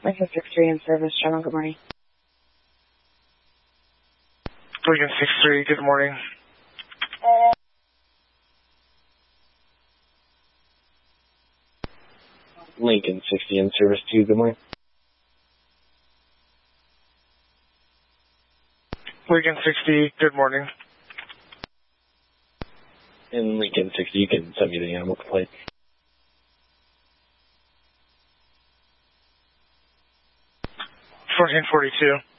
Lincoln 63 in service. General, good morning. Lincoln 63, good morning. Lincoln 60 in service 2, good morning. Lincoln 60, good morning. In Lincoln 60, you can send me the animal complaint. 1442.